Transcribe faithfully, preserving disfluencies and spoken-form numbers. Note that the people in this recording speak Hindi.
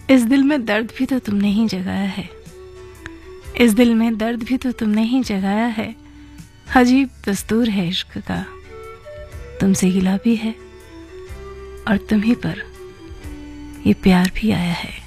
इस दिल में दर्द भी तो तुमने ही जगाया है, इस दिल में दर्द भी तो तुमने ही जगाया है। अजीब दस्तूर है इश्क का, तुमसे गिला भी है और तुम्ही पर ये प्यार भी आया है।